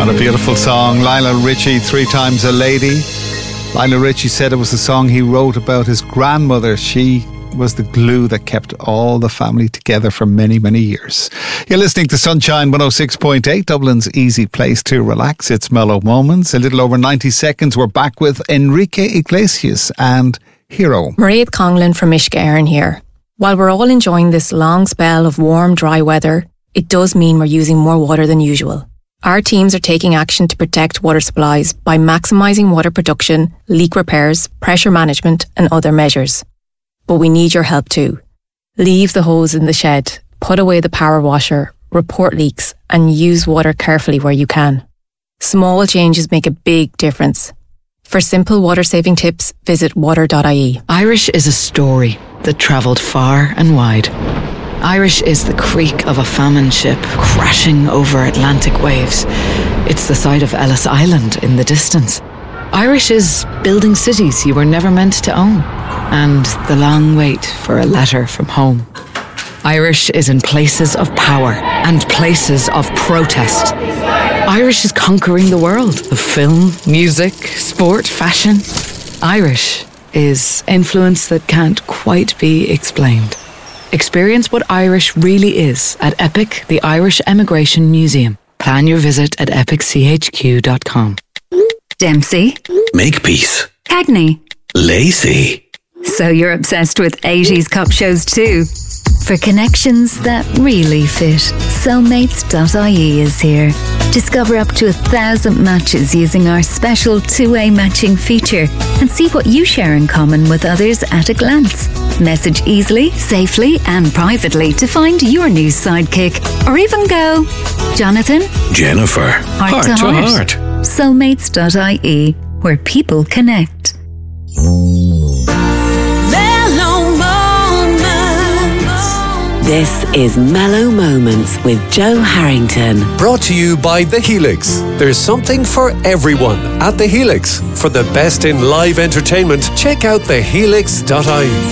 What a beautiful song. Lionel Richie, 3 Times a Lady. Lionel Richie said it was the song he wrote about his grandmother. She was the glue that kept all the family together for many, many years. You're listening to Sunshine 106.8, Dublin's easy place to relax. It's Mellow Moments. A little over 90 seconds. We're back with Enrique Iglesias and Hero. Mairead Conlon from Uisce Éireann here. While we're all enjoying this long spell of warm, dry weather, it does mean we're using more water than usual. Our teams are taking action to protect water supplies by maximising water production, leak repairs, pressure management and other measures. But we need your help too. Leave the hose in the shed, put away the power washer, report leaks and use water carefully where you can. Small changes make a big difference. For simple water-saving tips, visit water.ie. Irish is a story that travelled far and wide. Irish is the creak of a famine ship crashing over Atlantic waves. It's the sight of Ellis Island in the distance. Irish is building cities you were never meant to own, and the long wait for a letter from home. Irish is in places of power and places of protest. Irish is conquering the world of film, music, sport, fashion. Irish is influence that can't quite be explained. Experience what Irish really is at EPIC, the Irish Emigration Museum. Plan your visit at epicchq.com. Dempsey. Makepeace. Cagney. Lacey. So you're obsessed with 80s cop shows too? For connections that really fit, Soulmates.ie is here. Discover up to 1,000 matches using our special two-way matching feature and see what you share in common with others at a glance. Message easily, safely and privately to find your new sidekick. Or even go, Jonathan, Jennifer, heart to heart. Soulmates.ie, where people connect. This is Mellow Moments with Joe Harrington. Brought to you by The Helix. There's something for everyone at The Helix. For the best in live entertainment, check out thehelix.ie.